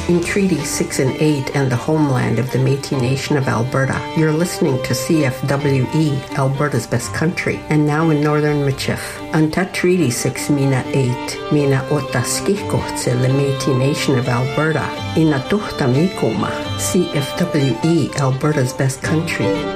in Treaty 6 and 8 and the homeland of the Métis Nation of Alberta. You're listening to CFWE, Alberta's Best Country, and now in Northern Michif. Anta Treaty 6 Mina 8, Mina Otaskikohtse le Métis Nation of Alberta, Ina Tuhta Mikoma, CFWE, Alberta's Best Country.